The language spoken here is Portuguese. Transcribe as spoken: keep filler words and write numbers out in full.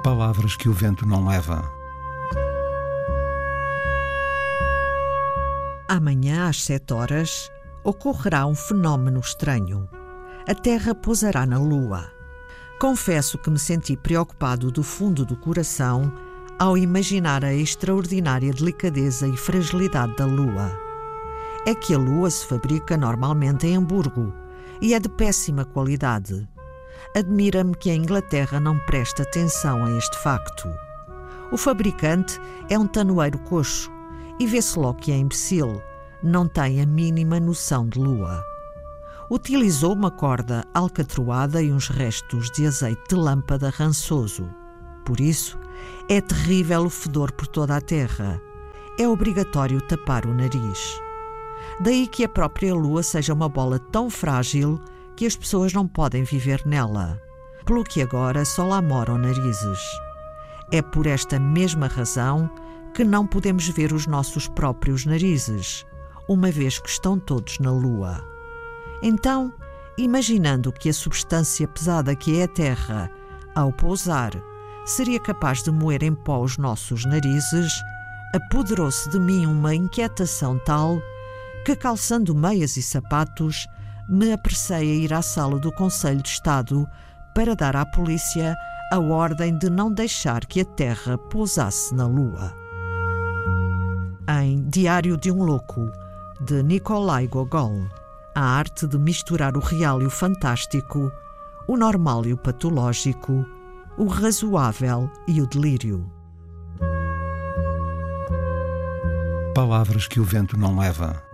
Palavras que o vento não leva. Amanhã, às sete horas, ocorrerá um fenómeno estranho. A Terra pousará na Lua. Confesso que me senti preocupado do fundo do coração ao imaginar a extraordinária delicadeza e fragilidade da Lua. É que a Lua se fabrica normalmente em Hamburgo e é de péssima qualidade. Admira-me que a Inglaterra não preste atenção a este facto. O fabricante é um tanoeiro coxo e vê-se logo que é imbecil, não tem a mínima noção de Lua. Utilizou uma corda alcatroada e uns restos de azeite de lâmpada rançoso. Por isso, é terrível o fedor por toda a Terra. É obrigatório tapar o nariz. Daí que a própria Lua seja uma bola tão frágil que as pessoas não podem viver nela, pelo que agora só lá moram narizes. É por esta mesma razão que não podemos ver os nossos próprios narizes, uma vez que estão todos na Lua. Então, imaginando que a substância pesada que é a Terra, ao pousar, seria capaz de moer em pó os nossos narizes, apoderou-se de mim uma inquietação tal que, calçando meias e sapatos, me apressei a ir à sala do Conselho de Estado para dar à polícia a ordem de não deixar que a Terra pousasse na Lua. Em Diário de um Louco, de Nikolai Gogol, a arte de misturar o real e o fantástico, o normal e o patológico, o razoável e o delírio. Palavras que o vento não leva.